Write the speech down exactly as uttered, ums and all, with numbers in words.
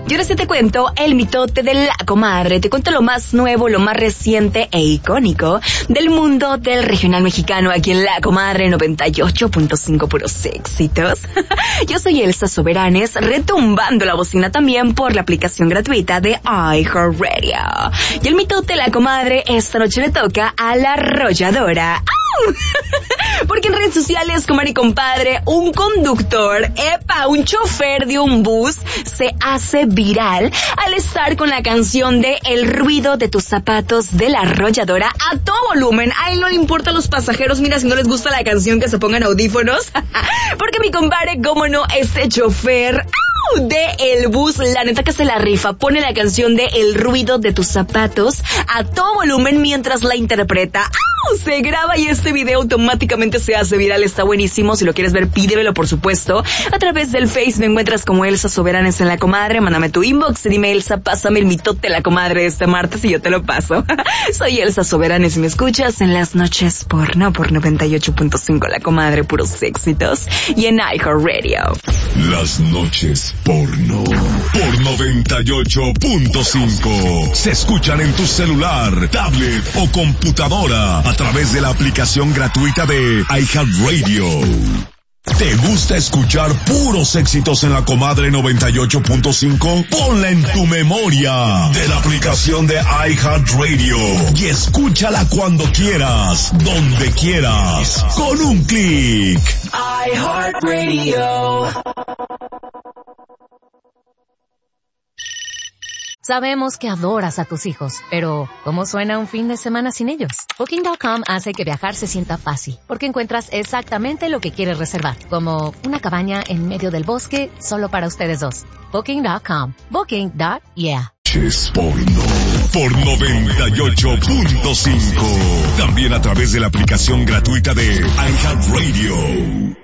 Y ahora sí te cuento el mitote de la comadre. Te cuento lo más nuevo, lo más reciente e icónico del mundo del regional mexicano aquí en La Comadre noventa y ocho punto cinco, puros éxitos. Yo soy Elsa Soberanes, retumbando la bocina también por la aplicación gratuita de iHeartRadio. Y el mitote de la comadre esta noche le toca a la arrolladora. Porque en redes sociales, comadre y compadre, un conductor, epa, un chofer de un bus se hace viral al estar con la canción de El ruido de tus zapatos de la arrolladora a todo volumen. A él no le importa a los pasajeros, mira, si no les gusta la canción, que se pongan audífonos. Porque mi compadre, cómo no, este chofer de el bus, la neta que se la rifa, pone la canción de El ruido de tus zapatos a todo volumen mientras la interpreta. ¡Au! Se graba y este video automáticamente se hace viral. Está buenísimo. Si lo quieres ver, pídemelo, por supuesto. A través del Face me encuentras como Elsa Soberanes en La Comadre. Mándame tu inbox, dime, Elsa, pásame el mitote de La Comadre de este martes y yo te lo paso. Soy Elsa Soberanes y me escuchas en las noches porno por noventa y ocho punto cinco La Comadre, puros éxitos, y en iHeartRadio. Las noches porno por noventa y ocho punto cinco se escuchan en tu celular, tablet o computadora a través de la aplicación gratuita de iHeartRadio. ¿Te gusta escuchar puros éxitos en La Comadre noventa y ocho punto cinco? Ponla en tu memoria de la aplicación de iHeartRadio y escúchala cuando quieras, donde quieras, con un clic. iHeartRadio. Sabemos que adoras a tus hijos, pero ¿cómo suena un fin de semana sin ellos? Booking punto com hace que viajar se sienta fácil, porque encuentras exactamente lo que quieres reservar, como una cabaña en medio del bosque solo para ustedes dos. Booking punto com. Booking. Yeah. Noches porno por noventa y ocho punto cinco. También a través de la aplicación gratuita de iHeartRadio.